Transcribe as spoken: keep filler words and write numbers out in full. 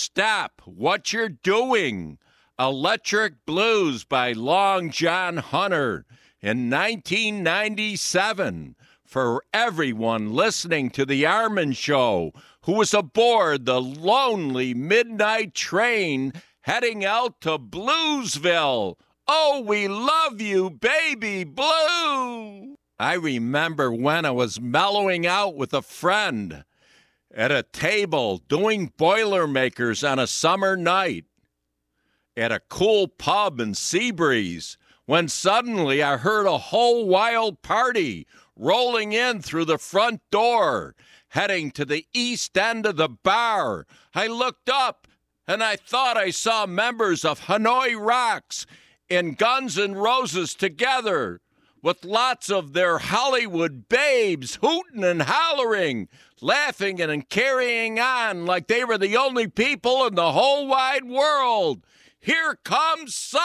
Stop what you're doing. Electric Blues by Long John Hunter in nineteen ninety-seven. For everyone listening to The Armin Show who was aboard the lonely midnight train heading out to Bluesville. Oh, we love you, baby blue. I remember when I was mellowing out with a friend at a table doing Boilermakers on a summer night at a cool pub in Seabreeze, when suddenly I heard a whole wild party rolling in through the front door, heading to the east end of the bar. I looked up, and I thought I saw members of Hanoi Rocks and Guns N' Roses together, with lots of their Hollywood babes hooting and hollering, laughing and carrying on like they were the only people in the whole wide world. Here comes